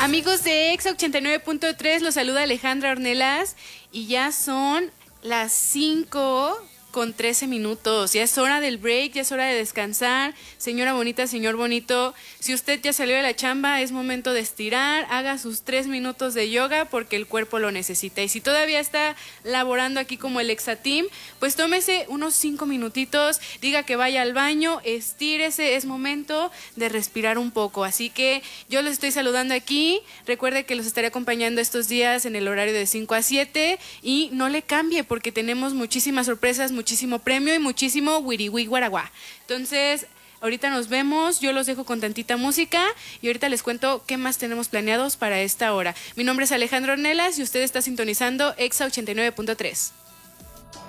Amigos de Exa 89.3, los saluda Alejandra Ornelas y ya son las 5:13. Ya es hora del break, ya es hora de descansar. Señora bonita, señor bonito, si usted ya salió de la chamba, es momento de estirar, haga sus 3 minutos de yoga porque el cuerpo lo necesita. Y si todavía está laborando aquí como el Exa Team, pues tómese unos 5 minutitos, diga que vaya al baño, estírese, es momento de respirar un poco. Así que yo los estoy saludando aquí. Recuerde que los estaré acompañando estos días en el horario de 5 a 7 y no le cambie porque tenemos muchísimas sorpresas, muchísimo premio y muchísimo wiriwi guaraguá. Entonces, ahorita nos vemos, yo los dejo con tantita música y ahorita les cuento qué más tenemos planeados para esta hora. Mi nombre es Alejandra Ornelas y usted está sintonizando Exa 89.3.